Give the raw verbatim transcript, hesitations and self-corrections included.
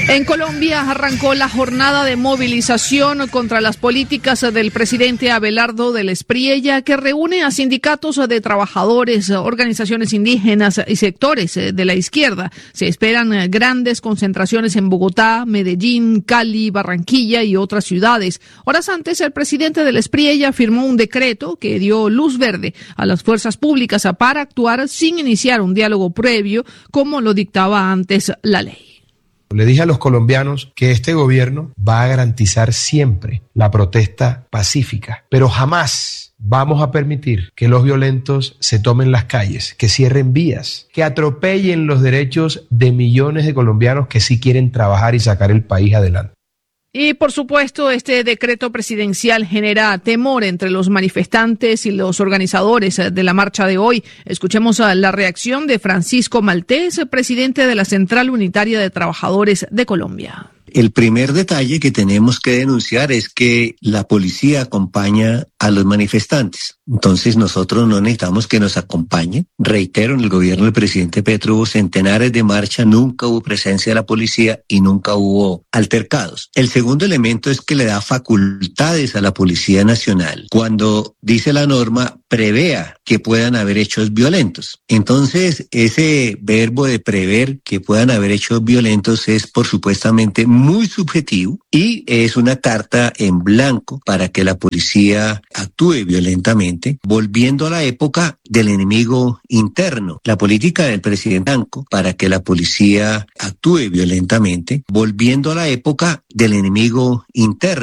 En Colombia arrancó la jornada de movilización contra las políticas del presidente Abelardo del Espriella, que reúne a sindicatos de trabajadores, organizaciones indígenas y sectores de la izquierda. Se esperan grandes concentraciones en Bogotá, Medellín, Cali, Barranquilla y otras ciudades. Horas antes, el presidente del Espriella firmó un decreto que dio luz verde a las fuerzas públicas para actuar sin iniciar un diálogo previo, como lo dictaba antes la ley. Le dije a los colombianos que este gobierno va a garantizar siempre la protesta pacífica, pero jamás vamos a permitir que los violentos se tomen las calles, que cierren vías, que atropellen los derechos de millones de colombianos que sí quieren trabajar y sacar el país adelante. Y por supuesto, este decreto presidencial genera temor entre los manifestantes y los organizadores de la marcha de hoy. Escuchemos a la reacción de Francisco Maltés, presidente de la Central Unitaria de Trabajadores de Colombia. El primer detalle que tenemos que denunciar es que la policía acompaña a los manifestantes. Entonces nosotros no necesitamos que nos acompañen. Reitero, en el gobierno del presidente Petro hubo centenares de marchas, nunca hubo presencia de la policía y nunca hubo altercados. El segundo elemento es que le da facultades a la Policía Nacional. Cuando dice la norma, prevea que puedan haber hechos violentos. Entonces, ese verbo de prever que puedan haber hechos violentos es, por supuestamente, muy subjetivo y es una carta en blanco para que la policía actúe violentamente, volviendo a la época del enemigo interno. La política del presidente Blanco para que la policía actúe violentamente, volviendo a la época del enemigo interno.